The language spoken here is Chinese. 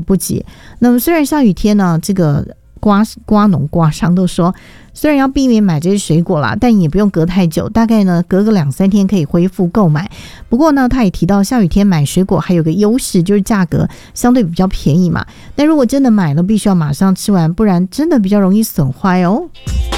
不及。那么虽然下雨天呢，这个瓜农瓜商都说，虽然要避免买这些水果啦，但也不用隔太久，大概呢隔个2-3天可以恢复购买。不过呢，他也提到下雨天买水果还有个优势，就是价格相对比较便宜嘛。那如果真的买了，必须要马上吃完，不然真的比较容易损坏哦。